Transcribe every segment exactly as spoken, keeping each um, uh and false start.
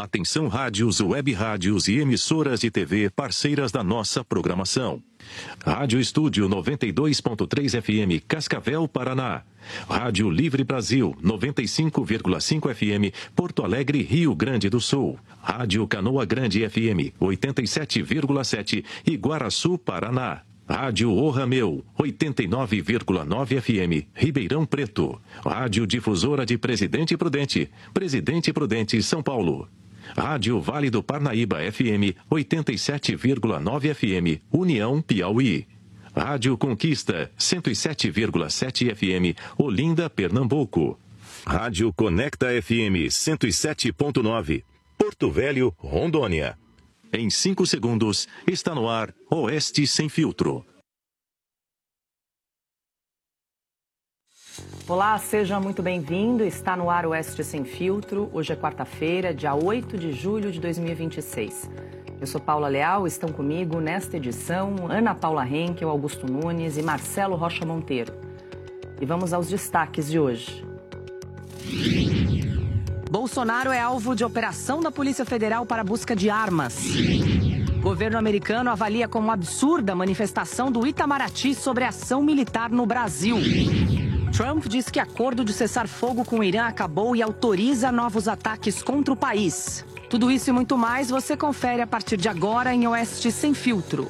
Atenção rádios, web rádios e emissoras de T V parceiras da nossa programação. Rádio Estúdio noventa e dois ponto três F M, Cascavel, Paraná. Rádio Livre Brasil, noventa e cinco vírgula cinco F M, Porto Alegre, Rio Grande do Sul. Rádio Canoa Grande F M, oitenta e sete vírgula sete, Iguaraçu, Paraná. Rádio O Rameu, oitenta e nove vírgula nove F M, Ribeirão Preto. Rádio Difusora de Presidente Prudente, Presidente Prudente, São Paulo. Rádio Vale do Parnaíba F M, oitenta e sete vírgula nove F M, União, Piauí. Rádio Conquista, cento e sete vírgula sete F M, Olinda, Pernambuco. Rádio Conecta F M, cento e sete ponto nove, Porto Velho, Rondônia. Em cinco segundos, está no ar Oeste Sem Filtro. Olá, seja muito bem-vindo. Está no ar Oeste Sem Filtro. Hoje é quarta-feira, dia oito de julho de dois mil e vinte e seis. Eu sou Paula Leal, estão comigo nesta edição Ana Paula Henkel, Augusto Nunes e Marcelo Rocha Monteiro. E vamos aos destaques de hoje. Bolsonaro é alvo de operação da Polícia Federal para busca de armas. Governo americano avalia como absurda a manifestação do Itamaraty sobre ação militar no Brasil. Trump diz que acordo de cessar fogo com o Irã acabou e autoriza novos ataques contra o país. Tudo isso e muito mais você confere a partir de agora em Oeste Sem Filtro.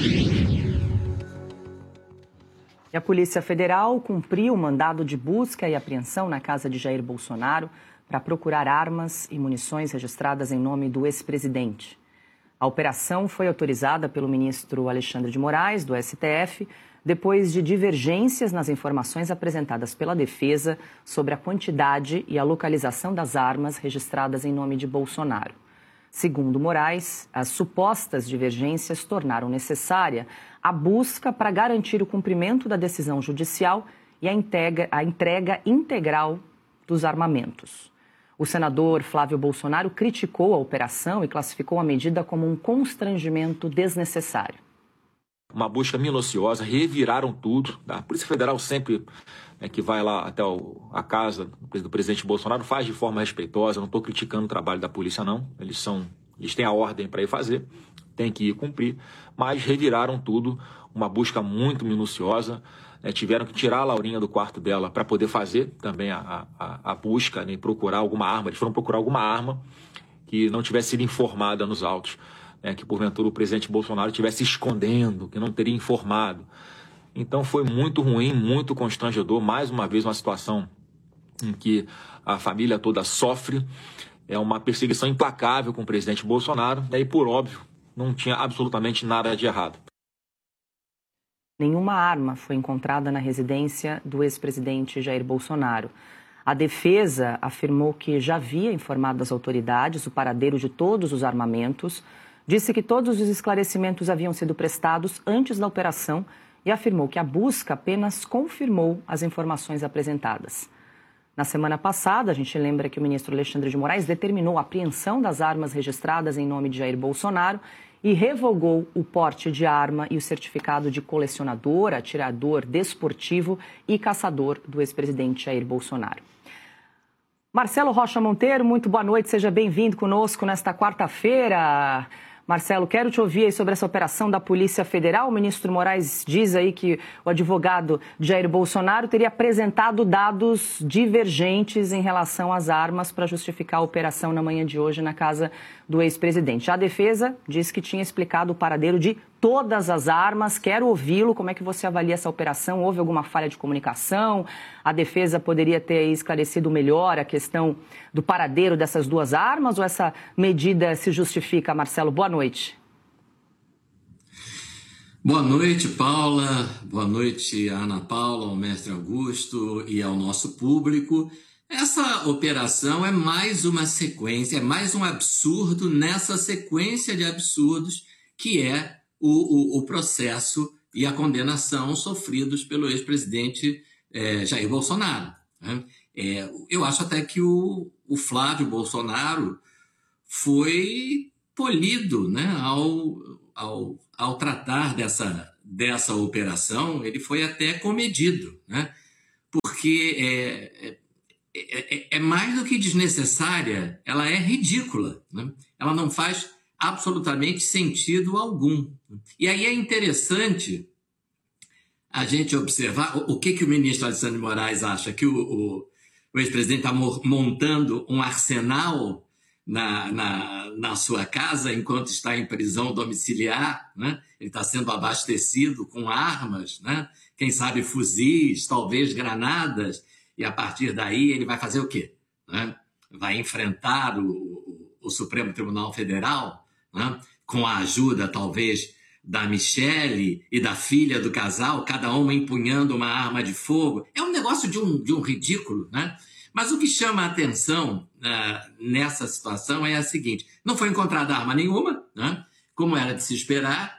E a Polícia Federal cumpriu o mandado de busca e apreensão na casa de Jair Bolsonaro para procurar armas e munições registradas em nome do ex-presidente. A operação foi autorizada pelo ministro Alexandre de Moraes, do S T F, depois de divergências nas informações apresentadas pela defesa sobre a quantidade e a localização das armas registradas em nome de Bolsonaro. Segundo Moraes, as supostas divergências tornaram necessária a busca para garantir o cumprimento da decisão judicial e a entrega, a entrega integral dos armamentos. O senador Flávio Bolsonaro criticou a operação e classificou a medida como um constrangimento desnecessário. Uma busca minuciosa, reviraram tudo. A Polícia Federal sempre, né, que vai lá até o, a casa do presidente Bolsonaro, faz de forma respeitosa. Não estou criticando o trabalho da polícia, não. Eles, são, eles têm a ordem para ir fazer, tem que ir cumprir. Mas reviraram tudo, uma busca muito minuciosa. Né, tiveram que tirar a Laurinha do quarto dela para poder fazer também a, a, a busca, né, procurar alguma arma. Eles foram procurar alguma arma que não tivesse sido informada nos autos. É, que porventura o presidente Bolsonaro estivesse escondendo, que não teria informado. Então foi muito ruim, muito constrangedor, mais uma vez uma situação em que a família toda sofre, é uma perseguição implacável com o presidente Bolsonaro, e por óbvio, não tinha absolutamente nada de errado. Nenhuma arma foi encontrada na residência do ex-presidente Jair Bolsonaro. A defesa afirmou que já havia informado as autoridades o paradeiro de todos os armamentos, disse que todos os esclarecimentos haviam sido prestados antes da operação e afirmou que a busca apenas confirmou as informações apresentadas. Na semana passada, a gente lembra que o ministro Alexandre de Moraes determinou a apreensão das armas registradas em nome de Jair Bolsonaro e revogou o porte de arma e o certificado de colecionador, atirador desportivo e caçador do ex-presidente Jair Bolsonaro. Marcelo Rocha Monteiro, muito boa noite, seja bem-vindo conosco nesta quarta-feira. Marcelo, quero te ouvir aí sobre essa operação da Polícia Federal. O ministro Moraes diz aí que o advogado Jair Bolsonaro teria apresentado dados divergentes em relação às armas para justificar a operação na manhã de hoje na casa do ex-presidente. A defesa diz que tinha explicado o paradeiro de todas as armas. Quero ouvi-lo. Como é que você avalia essa operação? Houve alguma falha de comunicação? A defesa poderia ter esclarecido melhor a questão do paradeiro dessas duas armas? Ou essa medida se justifica, Marcelo? Boa noite. Boa noite, Paula. Boa noite, Ana Paula, ao mestre Augusto e ao nosso público. Essa operação é mais uma sequência, é mais um absurdo nessa sequência de absurdos que é o, o, o processo e a condenação sofridos pelo ex-presidente é, Jair Bolsonaro. Né? É, eu acho até que o, o Flávio Bolsonaro foi polido, né, ao, ao, ao tratar dessa, dessa operação, ele foi até comedido, né? Porque é, é, é mais do que desnecessária, ela é ridícula, né? Ela não faz absolutamente sentido algum. E aí é interessante a gente observar o, o que, que o ministro Alexandre de Moraes acha, que o, o, o ex-presidente está montando um arsenal na, na, na sua casa enquanto está em prisão domiciliar, né? Ele está sendo abastecido com armas, né? Quem sabe fuzis, talvez granadas, e a partir daí ele vai fazer o quê? Né? Vai enfrentar o, o, o Supremo Tribunal Federal, né? Com a ajuda, talvez, da Michele e da filha do casal, cada uma empunhando uma arma de fogo. É um negócio de um, de um ridículo, né? Mas o que chama a atenção uh, nessa situação é a seguinte: não foi encontrada arma nenhuma, né? Como era de se esperar,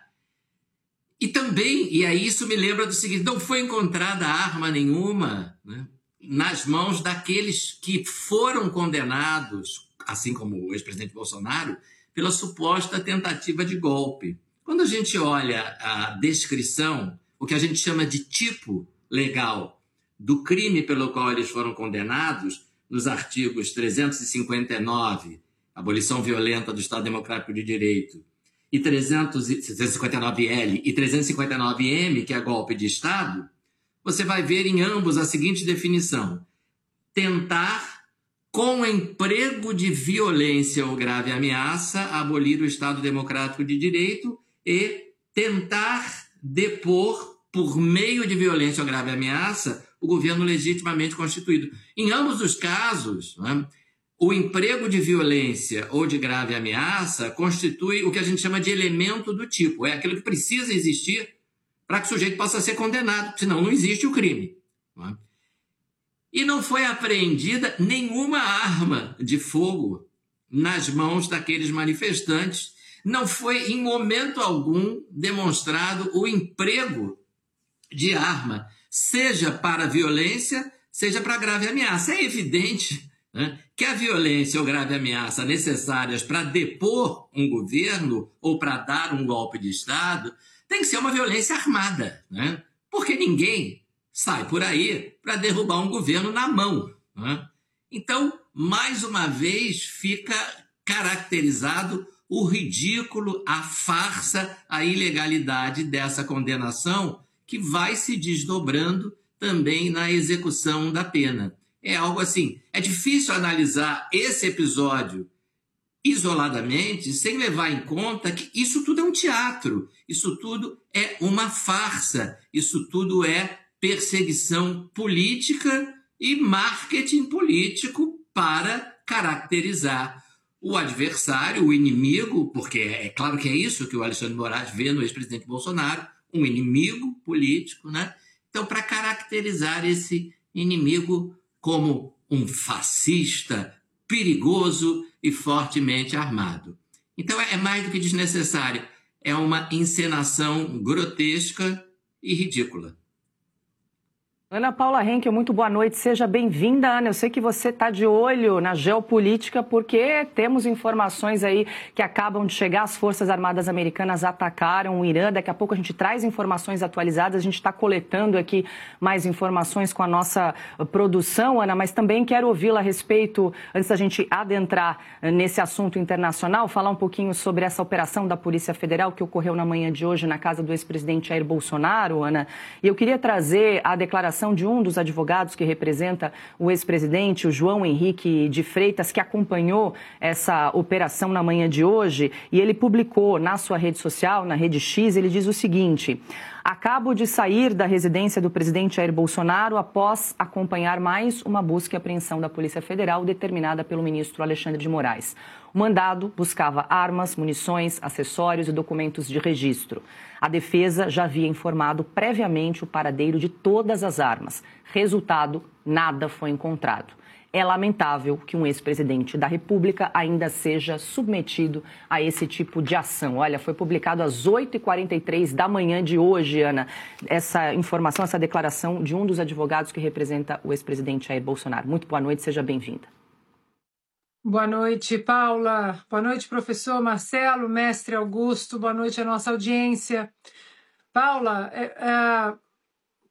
e também, e aí isso me lembra do seguinte, não foi encontrada arma nenhuma, né, nas mãos daqueles que foram condenados, assim como o ex-presidente Bolsonaro, pela suposta tentativa de golpe. Quando a gente olha a descrição, o que a gente chama de tipo legal do crime pelo qual eles foram condenados, nos artigos trezentos e cinquenta e nove, abolição violenta do Estado Democrático de Direito, e trezentos e cinquenta e nove L e trezentos e cinquenta e nove M, que é golpe de Estado, você vai ver em ambos a seguinte definição: tentar, com emprego de violência ou grave ameaça, abolir o Estado Democrático de Direito e tentar depor, por meio de violência ou grave ameaça, o governo legitimamente constituído. Em ambos os casos, né, o emprego de violência ou de grave ameaça constitui o que a gente chama de elemento do tipo. É aquilo que precisa existir para que o sujeito possa ser condenado, senão não existe o crime. Não é? E não foi apreendida nenhuma arma de fogo nas mãos daqueles manifestantes. Não foi, em momento algum, demonstrado o emprego de arma, seja para violência, seja para grave ameaça. É evidente, né, que a violência ou grave ameaça necessárias para depor um governo ou para dar um golpe de Estado tem que ser uma violência armada, né? Porque ninguém sai por aí para derrubar um governo na mão, né? Então, mais uma vez, fica caracterizado o ridículo, a farsa, a ilegalidade dessa condenação, que vai se desdobrando também na execução da pena. É algo assim, é difícil analisar esse episódio isoladamente, sem levar em conta que isso tudo é um teatro, isso tudo é uma farsa, isso tudo é perseguição política e marketing político para caracterizar o adversário, o inimigo, porque é claro que é isso que o Alexandre de Moraes vê no ex-presidente Bolsonaro, um inimigo político, né? Então, para caracterizar esse inimigo como um fascista, perigoso e fortemente armado. Então, é mais do que desnecessário. É uma encenação grotesca e ridícula. Ana Paula Henkel, muito boa noite, seja bem-vinda, Ana. Eu sei que você está de olho na geopolítica porque temos informações aí que acabam de chegar, as Forças Armadas Americanas atacaram o Irã, daqui a pouco a gente traz informações atualizadas, a gente está coletando aqui mais informações com a nossa produção, Ana, mas também quero ouvi-la a respeito, antes da gente adentrar nesse assunto internacional, falar um pouquinho sobre essa operação da Polícia Federal que ocorreu na manhã de hoje na casa do ex-presidente Jair Bolsonaro, Ana, e eu queria trazer a declaração de um dos advogados que representa o ex-presidente, o João Henrique de Freitas, que acompanhou essa operação na manhã de hoje, e ele publicou na sua rede social, na Rede X, ele diz o seguinte: acabo de sair da residência do presidente Jair Bolsonaro após acompanhar mais uma busca e apreensão da Polícia Federal determinada pelo ministro Alexandre de Moraes. O mandado buscava armas, munições, acessórios e documentos de registro. A defesa já havia informado previamente o paradeiro de todas as armas. Resultado, nada foi encontrado. É lamentável que um ex-presidente da República ainda seja submetido a esse tipo de ação. Olha, foi publicado às oito e quarenta e três da manhã de hoje, Ana, essa informação, essa declaração de um dos advogados que representa o ex-presidente Jair Bolsonaro. Muito boa noite, seja bem-vinda. Boa noite, Paula. Boa noite, professor Marcelo, mestre Augusto. Boa noite à nossa audiência. Paula, é, é, o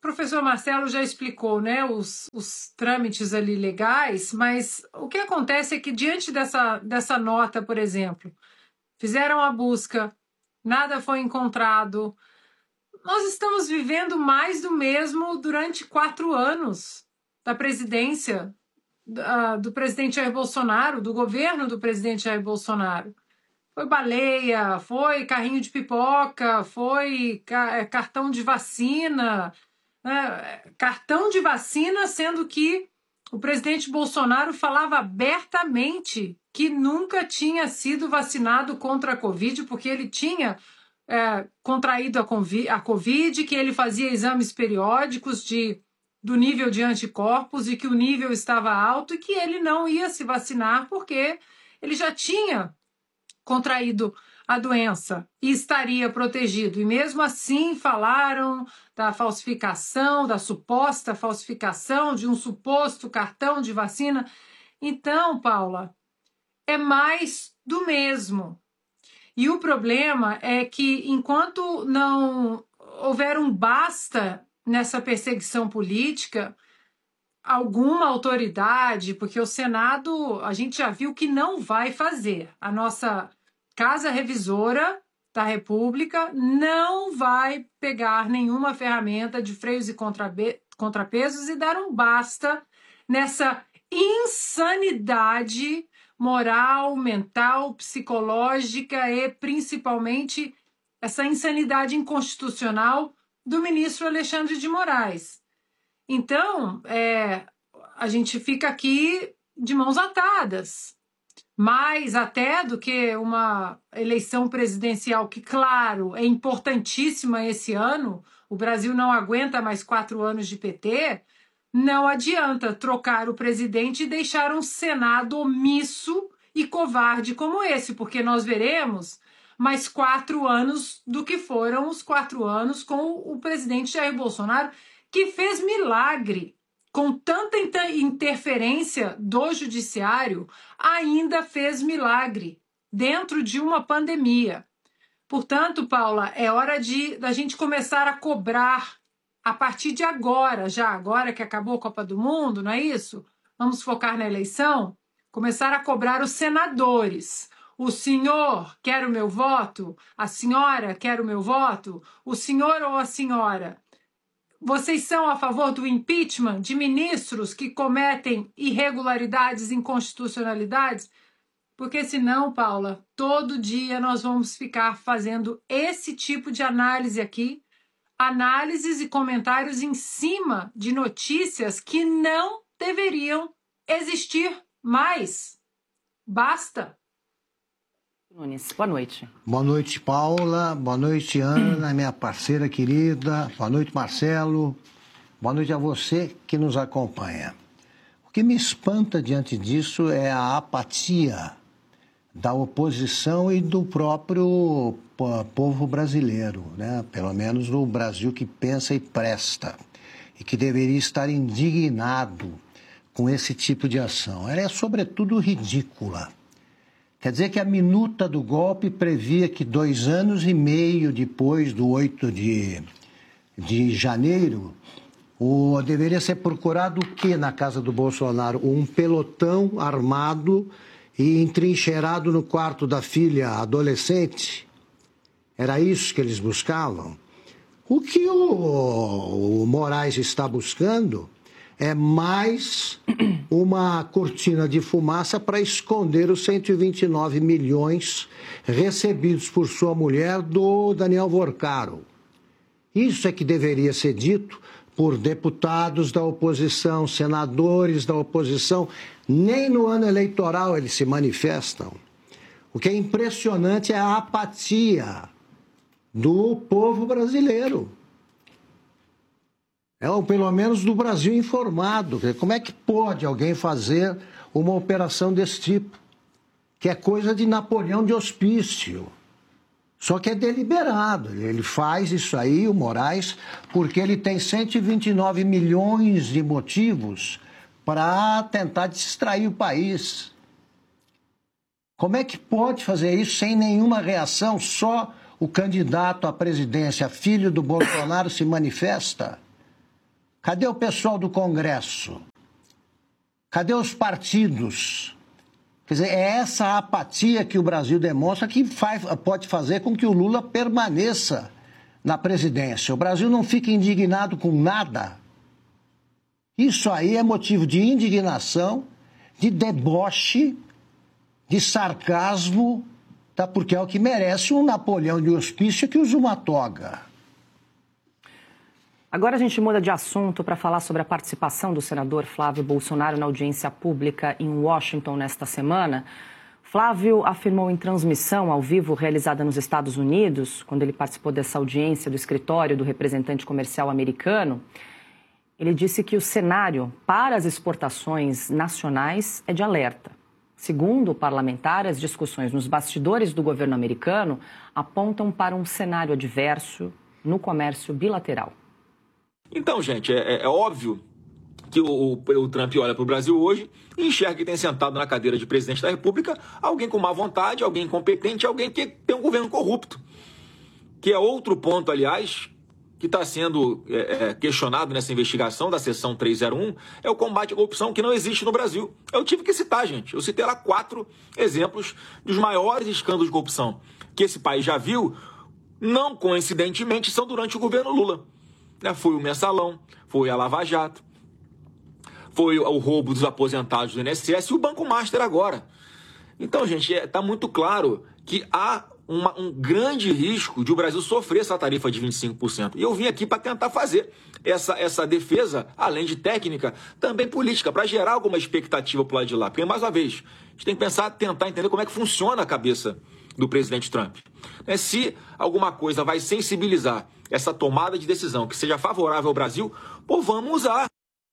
professor Marcelo já explicou, né, os, os trâmites ali legais, mas o que acontece é que diante dessa, dessa nota, por exemplo, fizeram a busca, nada foi encontrado. Nós estamos vivendo mais do mesmo durante quatro anos da presidência uh, do presidente Jair Bolsonaro, do governo do presidente Jair Bolsonaro. Foi baleia, foi carrinho de pipoca, foi ca cartão de vacina, né? Cartão de vacina, sendo que o presidente Bolsonaro falava abertamente que nunca tinha sido vacinado contra a Covid, porque ele tinha é, contraído a Covid, que ele fazia exames periódicos de, do nível de anticorpos e que o nível estava alto e que ele não ia se vacinar porque ele já tinha contraído a doença e estaria protegido. E mesmo assim falaram da falsificação, da suposta falsificação de um suposto cartão de vacina. Então, Paula, é mais do mesmo. E o problema é que enquanto não houver um basta nessa perseguição política, alguma autoridade, porque o Senado, a gente já viu que não vai fazer. A nossa Casa Revisora da República não vai pegar nenhuma ferramenta de freios e contrapesos e dar um basta nessa insanidade moral, mental, psicológica e principalmente essa insanidade inconstitucional do ministro Alexandre de Moraes. Então, é, a gente fica aqui de mãos atadas. Mais até do que uma eleição presidencial que, claro, é importantíssima esse ano, o Brasil não aguenta mais quatro anos de P T, não adianta trocar o presidente e deixar um Senado omisso e covarde como esse, porque nós veremos mais quatro anos do que foram os quatro anos com o presidente Jair Bolsonaro, que fez milagre. Com tanta interferência do judiciário, ainda fez milagre dentro de uma pandemia. Portanto, Paula, é hora de da gente começar a cobrar a partir de agora, já agora que acabou a Copa do Mundo, não é isso? Vamos focar na eleição? Começar a cobrar os senadores. O senhor quer o meu voto? A senhora quer o meu voto? O senhor ou a senhora? Vocês são a favor do impeachment de ministros que cometem irregularidades, inconstitucionalidades? Porque senão, Paula, todo dia nós vamos ficar fazendo esse tipo de análise aqui, análises e comentários em cima de notícias que não deveriam existir mais. Basta! Nunes, boa noite. Boa noite, Paula. Boa noite, Ana, minha parceira querida. Boa noite, Marcelo. Boa noite a você que nos acompanha. O que me espanta diante disso é a apatia da oposição e do próprio povo brasileiro, né? Pelo menos no Brasil que pensa e presta, e que deveria estar indignado com esse tipo de ação. Ela é, sobretudo, ridícula. Quer dizer que a minuta do golpe previa que dois anos e meio depois do oito de, de janeiro, o, deveria ser procurado o que na casa do Bolsonaro? Um pelotão armado e entrincheirado no quarto da filha adolescente? Era isso que eles buscavam? O que o, o Moraes está buscando é mais uma cortina de fumaça para esconder os cento e vinte e nove milhões recebidos por sua mulher do Daniel Vorcaro. Isso é que deveria ser dito por deputados da oposição, senadores da oposição. Nem no ano eleitoral eles se manifestam. O que é impressionante é a apatia do povo brasileiro. É, ou pelo menos do Brasil informado. Como é que pode alguém fazer uma operação desse tipo? Que é coisa de Napoleão de Hospício. Só que é deliberado. Ele faz isso aí, o Moraes, porque ele tem cento e vinte e nove milhões de motivos para tentar distrair o país. Como é que pode fazer isso sem nenhuma reação? Só o candidato à presidência, filho do Bolsonaro, se manifesta? Cadê o pessoal do Congresso? Cadê os partidos? Quer dizer, é essa apatia que o Brasil demonstra que faz, pode fazer com que o Lula permaneça na presidência. O Brasil não fica indignado com nada. Isso aí é motivo de indignação, de deboche, de sarcasmo, tá? Porque é o que merece um Napoleão de hospício que usa uma toga. Agora a gente muda de assunto para falar sobre a participação do senador Flávio Bolsonaro na audiência pública em Washington nesta semana. Flávio afirmou em transmissão ao vivo realizada nos Estados Unidos, quando ele participou dessa audiência do escritório do representante comercial americano, ele disse que o cenário para as exportações nacionais é de alerta. Segundo o parlamentar, as discussões nos bastidores do governo americano apontam para um cenário adverso no comércio bilateral. Então, gente, é, é óbvio que o, o, o Trump olha para o Brasil hoje e enxerga que tem sentado na cadeira de presidente da República alguém com má vontade, alguém incompetente, alguém que tem um governo corrupto. Que é outro ponto, aliás, que está sendo é, é, questionado nessa investigação da seção trezentos e um, é o combate à corrupção que não existe no Brasil. Eu tive que citar, gente. Eu citei lá quatro exemplos dos maiores escândalos de corrupção que esse país já viu, não coincidentemente, são durante o governo Lula. Foi o Mensalão, foi a Lava Jato, foi o roubo dos aposentados do I N S S e o Banco Master agora. Então, gente, está muito claro que há uma, um grande risco de o Brasil sofrer essa tarifa de vinte e cinco por cento. E eu vim aqui para tentar fazer essa, essa defesa, além de técnica, também política, para gerar alguma expectativa para o lado de lá. Porque, mais uma vez, a gente tem que pensar, tentar entender como é que funciona a cabeça do presidente Trump. É, se alguma coisa vai sensibilizar essa tomada de decisão que seja favorável ao Brasil, pô, vamos usar.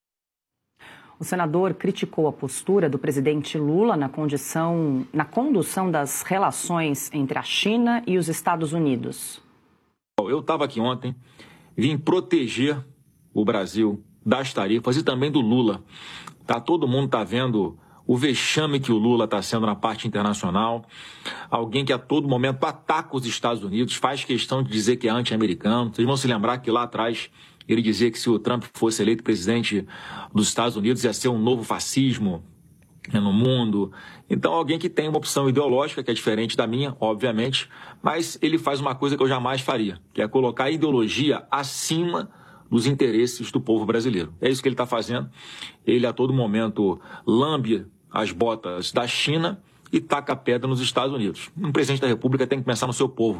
O senador criticou a postura do presidente Lula na, condição, na condução das relações entre a China e os Estados Unidos. Eu estava aqui ontem, vim proteger o Brasil das tarifas e também do Lula. Tá, todo mundo está vendo o vexame que o Lula está sendo na parte internacional, alguém que a todo momento ataca os Estados Unidos, faz questão de dizer que é anti-americano. Vocês vão se lembrar que lá atrás ele dizia que se o Trump fosse eleito presidente dos Estados Unidos ia ser um novo fascismo no mundo. Então, alguém que tem uma opção ideológica que é diferente da minha, obviamente, mas ele faz uma coisa que eu jamais faria, que é colocar a ideologia acima dos interesses do povo brasileiro. É isso que ele está fazendo. Ele, a todo momento, lambe as botas da China e taca a pedra nos Estados Unidos. Um presidente da República tem que pensar no seu povo.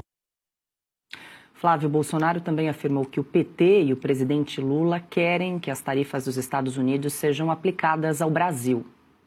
Flávio Bolsonaro também afirmou que o P T e o presidente Lula querem que as tarifas dos Estados Unidos sejam aplicadas ao Brasil.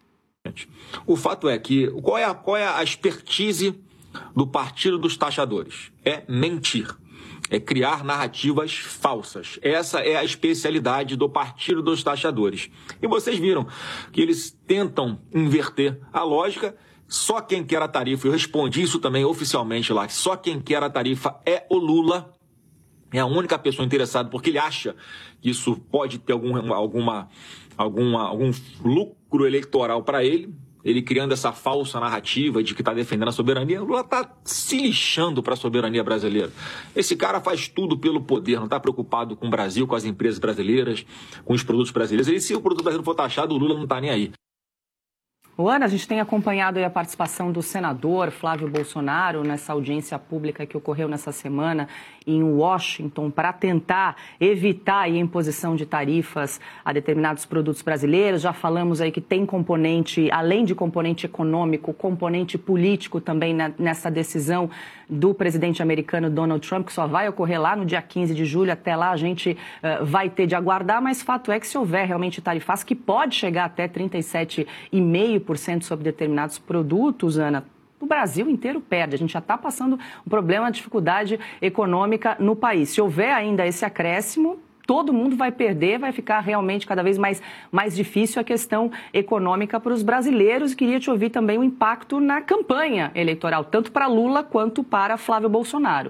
O fato é que, qual é a, qual é a expertise do Partido dos Taxadores? É mentir. É criar narrativas falsas. Essa é a especialidade do Partido dos Taxadores. E vocês viram que eles tentam inverter a lógica. Só quem quer a tarifa, eu respondi isso também oficialmente lá, que só quem quer a tarifa é o Lula. É a única pessoa interessada, porque ele acha que isso pode ter algum, alguma, alguma, algum lucro eleitoral para ele. Ele criando essa falsa narrativa de que está defendendo a soberania. O Lula está se lixando para a soberania brasileira. Esse cara faz tudo pelo poder, não está preocupado com o Brasil, com as empresas brasileiras, com os produtos brasileiros. E se o produto brasileiro for taxado, o Lula não está nem aí. Ana, a gente tem acompanhado aí a participação do senador Flávio Bolsonaro nessa audiência pública que ocorreu nessa semana em Washington para tentar evitar a imposição de tarifas a determinados produtos brasileiros. Já falamos aí que tem componente, além de componente econômico, componente político também na, nessa decisão do presidente americano Donald Trump, que só vai ocorrer lá no dia quinze de julho. Até lá a gente uh, vai ter de aguardar, mas fato é que se houver realmente tarifas que pode chegar até trinta e sete vírgula cinco por cento sobre determinados produtos, Ana, o Brasil inteiro perde. A gente já está passando um problema, uma dificuldade econômica no país. Se houver ainda esse acréscimo, todo mundo vai perder, vai ficar realmente cada vez mais, mais difícil a questão econômica para os brasileiros. Queria te ouvir também o impacto na campanha eleitoral, tanto para Lula quanto para Flávio Bolsonaro.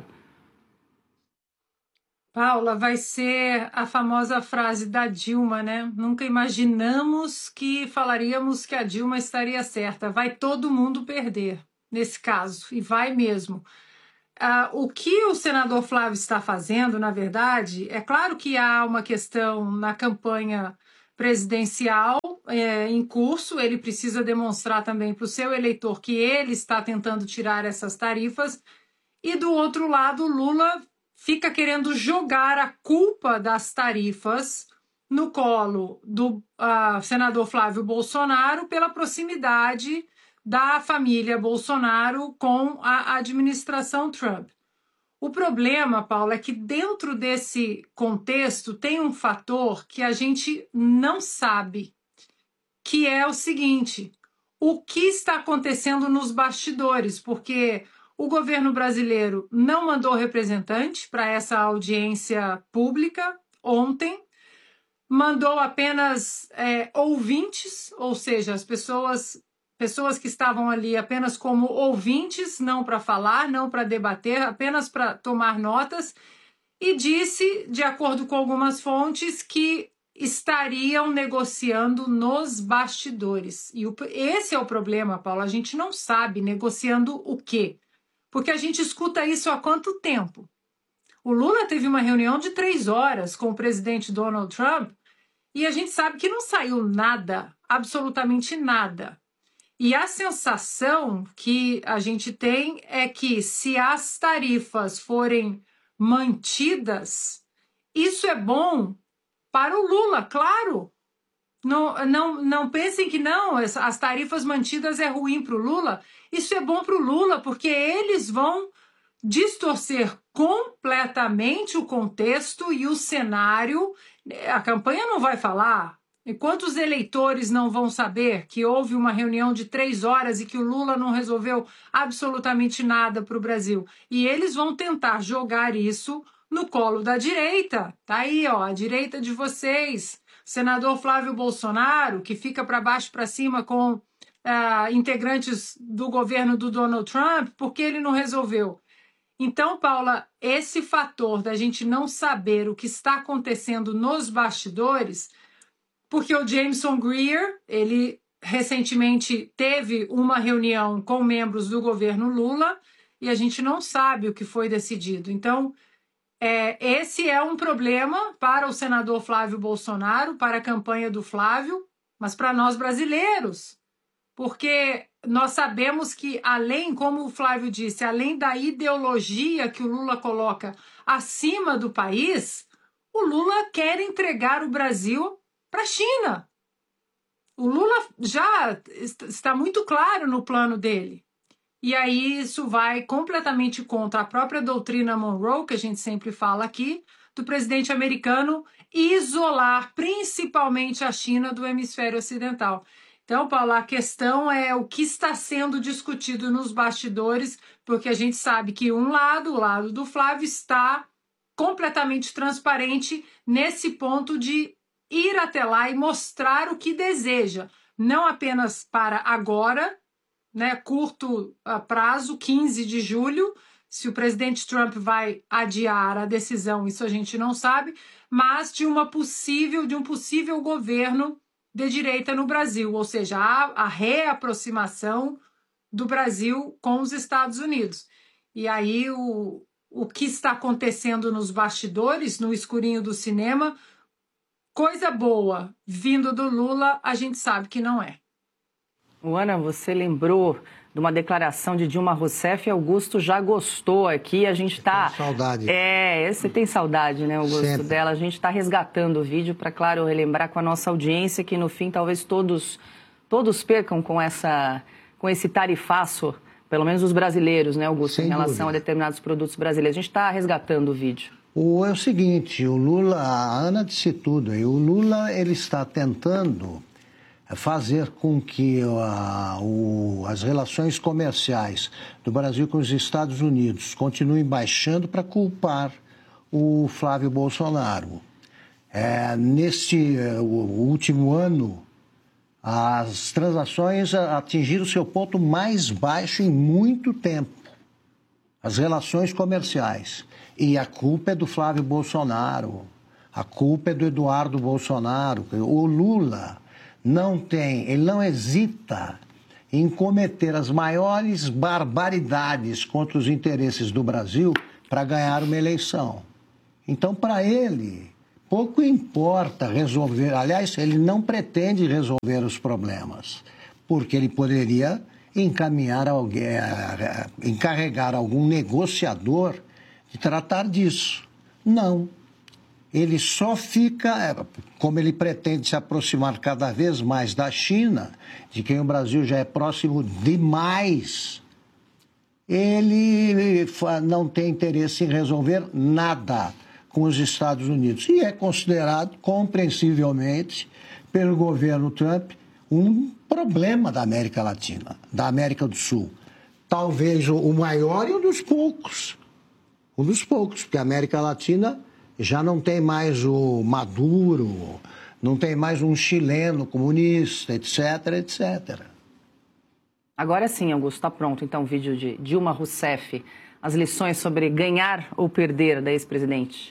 Paula, vai ser a famosa frase da Dilma, né? Nunca imaginamos que falaríamos que a Dilma estaria certa. Vai todo mundo perder nesse caso, e vai mesmo. uh, o que o senador Flávio está fazendo, na verdade, é claro que há uma questão na campanha presidencial é, em curso, ele precisa demonstrar também para o seu eleitor que ele está tentando tirar essas tarifas, e do outro lado, Lula fica querendo jogar a culpa das tarifas no colo do uh, senador Flávio Bolsonaro pela proximidade da família Bolsonaro com a administração Trump. O problema, Paulo, é que dentro desse contexto tem um fator que a gente não sabe, que é o seguinte: o que está acontecendo nos bastidores, porque o governo brasileiro não mandou representante para essa audiência pública ontem, mandou apenas é, ouvintes, ou seja, as pessoas... Pessoas que estavam ali apenas como ouvintes, não para falar, não para debater, apenas para tomar notas, e disse, de acordo com algumas fontes, que estariam negociando nos bastidores. E o, esse é o problema, Paulo, a gente não sabe negociando o quê, porque a gente escuta isso há quanto tempo? O Lula teve uma reunião de três horas com o presidente Donald Trump e a gente sabe que não saiu nada, absolutamente nada. E a sensação que a gente tem é que se as tarifas forem mantidas, isso é bom para o Lula, claro. Não, não, não pensem que não, as tarifas mantidas é ruim para o Lula. Isso é bom para o Lula, porque eles vão distorcer completamente o contexto e o cenário. A campanha não vai falar. E quantos eleitores não vão saber que houve uma reunião de três horas e que o Lula não resolveu absolutamente nada para o Brasil? E eles vão tentar jogar isso no colo da direita. Tá aí, ó, a direita de vocês. Senador Flávio Bolsonaro, que fica para baixo para cima com uh, integrantes do governo do Donald Trump, porque ele não resolveu. Então, Paula, esse fator da gente não saber o que está acontecendo nos bastidores... Porque o Jameson Greer, ele recentemente teve uma reunião com membros do governo Lula e a gente não sabe o que foi decidido. Então, é, esse é um problema para o senador Flávio Bolsonaro, para a campanha do Flávio, mas para nós brasileiros. Porque nós sabemos que, além, como o Flávio disse, além da ideologia que o Lula coloca acima do país, o Lula quer entregar o Brasil para a China. O Lula já está muito claro no plano dele. E aí isso vai completamente contra a própria doutrina Monroe, que a gente sempre fala aqui, do presidente americano isolar principalmente a China do hemisfério ocidental. Então, Paulo, a questão é o que está sendo discutido nos bastidores, porque a gente sabe que um lado, o lado do Flávio, está completamente transparente nesse ponto de ir até lá e mostrar o que deseja, não apenas para agora, né, curto prazo, quinze de julho, se o presidente Trump vai adiar a decisão, isso a gente não sabe, mas de uma possível, de um possível governo de direita no Brasil, ou seja, a, a reaproximação do Brasil com os Estados Unidos. E aí o, o que está acontecendo nos bastidores, no escurinho do cinema, coisa boa vindo do Lula, a gente sabe que não é. Ana, você lembrou de uma declaração de Dilma Rousseff e Augusto já gostou aqui. A gente está... Saudade. É, você tem saudade, né, Augusto, Sempre. dela. A gente está resgatando o vídeo para, claro, relembrar com a nossa audiência que, no fim, talvez todos, todos percam com, essa, com esse tarifaço, pelo menos os brasileiros, né, Augusto, Sem em relação dúvida. a determinados produtos brasileiros. A gente está resgatando o vídeo. O, é o seguinte, o Lula, a Ana disse tudo, e o Lula ele está tentando fazer com que a, o, as relações comerciais do Brasil com os Estados Unidos continuem baixando para culpar o Flávio Bolsonaro. É, neste o, o último ano, as transações atingiram o seu ponto mais baixo em muito tempo, as relações comerciais. E a culpa é do Flávio Bolsonaro, a culpa é do Eduardo Bolsonaro. O Lula não tem, ele não hesita em cometer as maiores barbaridades contra os interesses do Brasil para ganhar uma eleição. Então, para ele, pouco importa resolver, aliás, ele não pretende resolver os problemas, porque ele poderia encaminhar alguém, encarregar algum negociador de tratar disso. Não. Ele só fica, como ele pretende se aproximar cada vez mais da China, de quem o Brasil já é próximo demais, ele não tem interesse em resolver nada com os Estados Unidos. E é considerado, compreensivelmente, pelo governo Trump, um problema da América Latina, da América do Sul. Talvez o maior e um dos poucos. Um dos poucos, porque a América Latina já não tem mais o Maduro, não tem mais um chileno comunista, etc, etcétera. Agora sim, Augusto, está pronto, então, o vídeo de Dilma Rousseff, as lições sobre ganhar ou perder da ex-presidente.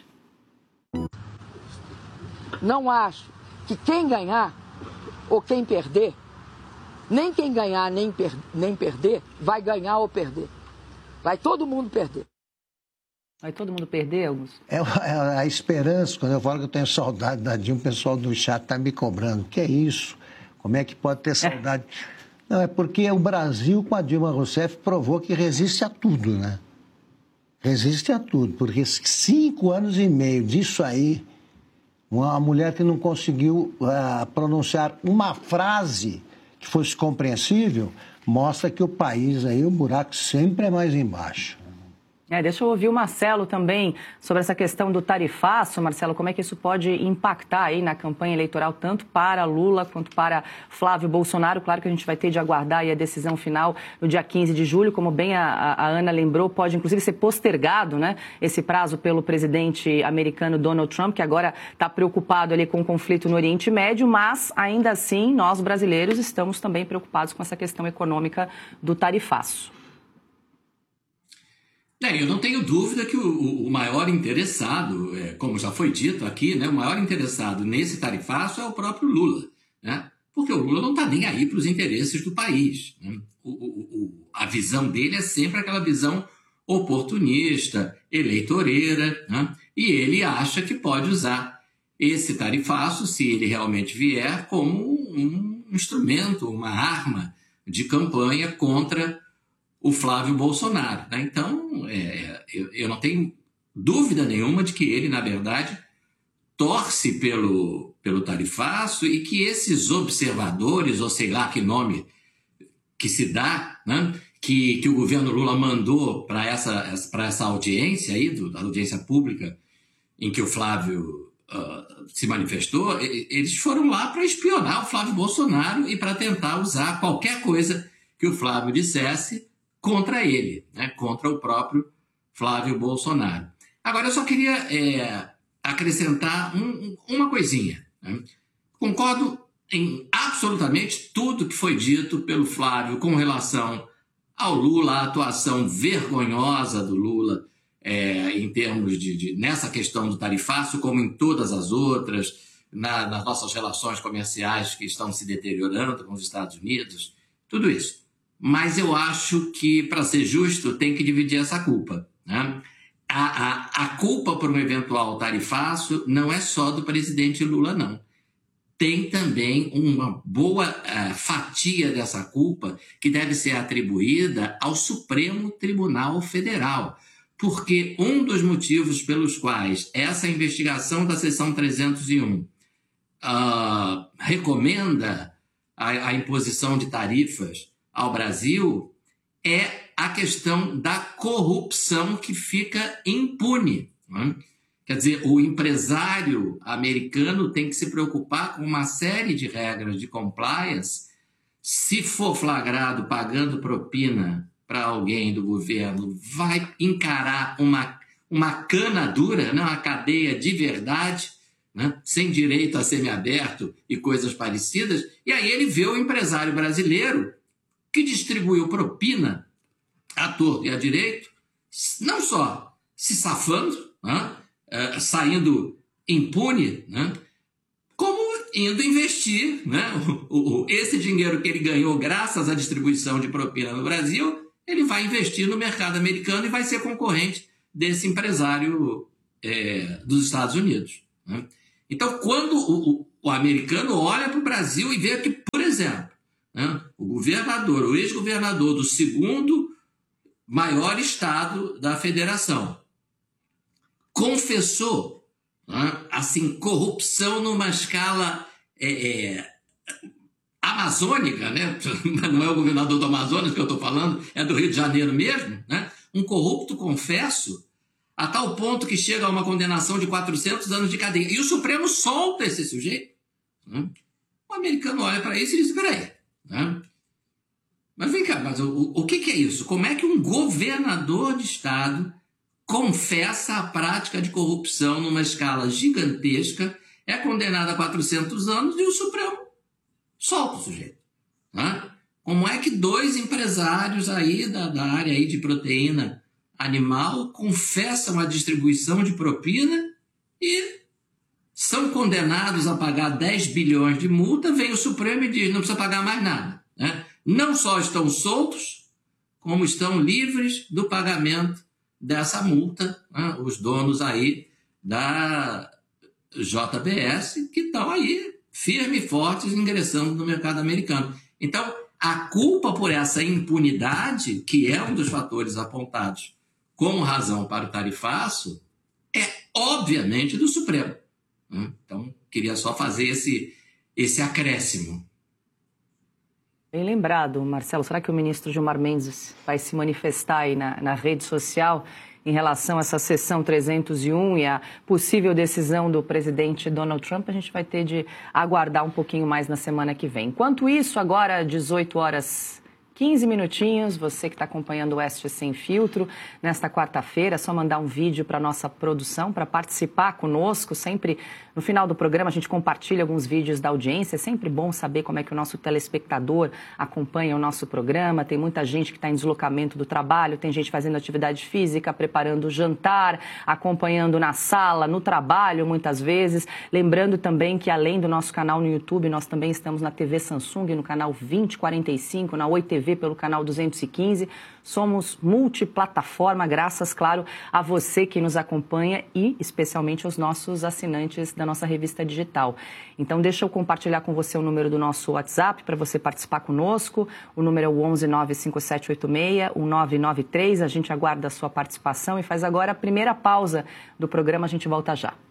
Não acho que quem ganhar ou quem perder, nem quem ganhar nem, per nem perder, vai ganhar ou perder. Vai todo mundo perder. Vai todo mundo perder, Augusto? É a, a esperança, quando eu falo que eu tenho saudade da Dilma, o pessoal do chat está me cobrando. Que é isso? Como é que pode ter saudade? É. Não, é porque o Brasil, com a Dilma Rousseff, provou que resiste a tudo, né? Resiste a tudo, porque cinco anos e meio disso aí, uma mulher que não conseguiu uh, pronunciar uma frase que fosse compreensível, mostra que o país aí, o buraco sempre é mais embaixo. É, deixa eu ouvir o Marcelo também sobre essa questão do tarifaço. Marcelo, como é que isso pode impactar aí na campanha eleitoral, tanto para Lula quanto para Flávio Bolsonaro? Claro que a gente vai ter de aguardar aí a decisão final no dia quinze de julho, como bem a, a Ana lembrou, pode inclusive ser postergado, né, esse prazo pelo presidente americano Donald Trump, que agora está preocupado ali com o conflito no Oriente Médio, mas ainda assim nós brasileiros estamos também preocupados com essa questão econômica do tarifaço. É, eu não tenho dúvida que o, o maior interessado, é, como já foi dito aqui, né, o maior interessado nesse tarifaço é o próprio Lula, né? Porque o Lula não está nem aí para os interesses do país, né? o, o, o, a visão dele é sempre aquela visão oportunista, eleitoreira, né? E ele acha que pode usar esse tarifaço, se ele realmente vier, como um instrumento, uma arma de campanha contra o Flávio Bolsonaro, né? Então, é, eu, eu não tenho dúvida nenhuma de que ele, na verdade, torce pelo, pelo tarifaço e que esses observadores, ou sei lá que nome que se dá, né, que, que o governo Lula mandou para essa, para essa audiência aí, do, da audiência pública em que o Flávio uh, se manifestou, eles foram lá para espionar o Flávio Bolsonaro e para tentar usar qualquer coisa que o Flávio dissesse contra ele, né? Contra o próprio Flávio Bolsonaro. Agora, eu só queria é, acrescentar um, uma coisinha, né? Concordo em absolutamente tudo que foi dito pelo Flávio com relação ao Lula, a atuação vergonhosa do Lula é, em termos de, de nessa questão do tarifaço, como em todas as outras, na, nas nossas relações comerciais que estão se deteriorando com os Estados Unidos, tudo isso. Mas eu acho que, para ser justo, tem que dividir essa culpa, né? A, a, a culpa por um eventual tarifaço não é só do presidente Lula, não. Tem também uma boa uh, fatia dessa culpa que deve ser atribuída ao Supremo Tribunal Federal, porque um dos motivos pelos quais essa investigação da seção trezentos e um uh, recomenda a, a imposição de tarifas ao Brasil é a questão da corrupção que fica impune, né? Quer dizer, o empresário americano tem que se preocupar com uma série de regras de compliance. Se for flagrado pagando propina para alguém do governo, vai encarar uma, uma cana dura, né? Uma cadeia de verdade, né? Sem direito a semiaberto e coisas parecidas. E aí ele vê o empresário brasileiro que distribuiu propina à torto e à direito, não só se safando, né, é, saindo impune, né, como indo investir, né? o, o, esse dinheiro que ele ganhou graças à distribuição de propina no Brasil, ele vai investir no mercado americano e vai ser concorrente desse empresário é, dos Estados Unidos. Né? Então, quando o, o, o americano olha para o Brasil e vê que, por exemplo, né, o governador, o ex-governador do segundo maior estado da federação, confessou, né, assim, corrupção numa escala é, é, amazônica, né? Não é o governador do Amazonas que eu estou falando, é do Rio de Janeiro mesmo, né? Um corrupto confesso, a tal ponto que chega a uma condenação de quatrocentos anos de cadeia. E o Supremo solta esse sujeito. Né? O americano olha para isso e diz, peraí, né? Mas vem cá, mas o, o que, que é isso? Como é que um governador de estado confessa a prática de corrupção numa escala gigantesca, é condenado a quatrocentos anos e o Supremo solta o sujeito? Né? Como é que dois empresários aí da, da área aí de proteína animal confessam a distribuição de propina e são condenados a pagar dez bilhões de multa, vem o Supremo e diz, não precisa pagar mais nada. Né? Não só estão soltos, como estão livres do pagamento dessa multa, né? Os donos aí da J B S, que estão aí firmes e fortes ingressando no mercado americano. Então, a culpa por essa impunidade, que é um dos fatores apontados como razão para o tarifaço, é obviamente do Supremo. Então, queria só fazer esse, esse acréscimo. Bem lembrado, Marcelo. Será que o ministro Gilmar Mendes vai se manifestar aí na, na rede social em relação a essa sessão trezentos e um e a possível decisão do presidente Donald Trump? A gente vai ter de aguardar um pouquinho mais na semana que vem. Enquanto isso, agora dezoito horas quinze minutinhos, você que está acompanhando o Oeste Sem Filtro, nesta quarta-feira, é só mandar um vídeo para a nossa produção, para participar conosco. Sempre no final do programa a gente compartilha alguns vídeos da audiência, é sempre bom saber como é que o nosso telespectador acompanha o nosso programa. Tem muita gente que está em deslocamento do trabalho, tem gente fazendo atividade física, preparando o jantar, acompanhando na sala, no trabalho, muitas vezes. Lembrando também que além do nosso canal no YouTube, nós também estamos na T V Samsung, no canal vinte quarenta e cinco, na Oi T V, pelo canal duzentos e quinze. Somos multiplataforma, graças, claro, a você que nos acompanha e especialmente aos nossos assinantes da nossa revista digital. Então, deixa eu compartilhar com você o número do nosso WhatsApp para você participar conosco. O número é o onze nove cinco sete oito seis um nove nove três. A gente aguarda a sua participação e faz agora a primeira pausa do programa. A gente volta já.